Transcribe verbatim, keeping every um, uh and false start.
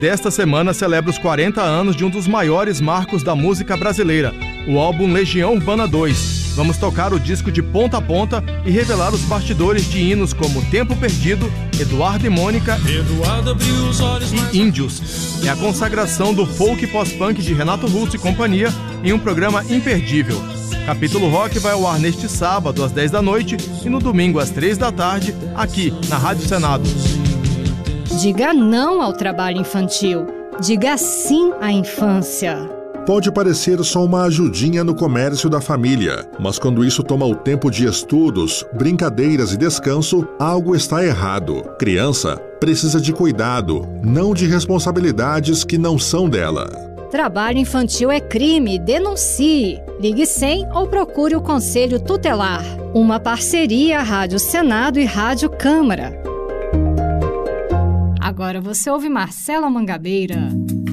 Desta semana celebra os quarenta anos de um dos maiores marcos da música brasileira, o álbum Legião Urbana dois. Vamos tocar o disco de ponta a ponta e revelar os bastidores de hinos como Tempo Perdido, Eduardo e Mônica Eduardo abriu os olhos e Índios. É a consagração do folk pós-punk de Renato Russo e companhia em um programa imperdível. Capítulo Rock vai ao ar neste sábado às dez da noite e no domingo às três da tarde, aqui na Rádio Senado. Diga não ao trabalho infantil. Diga sim à infância. Pode parecer só uma ajudinha no comércio da família, mas quando isso toma o tempo de estudos, brincadeiras e descanso, algo está errado. Criança precisa de cuidado, não de responsabilidades que não são dela. Trabalho infantil é crime, denuncie. Ligue cem ou procure o Conselho Tutelar. Uma parceria Rádio Senado e Rádio Câmara. Agora você ouve Marcela Mangabeira.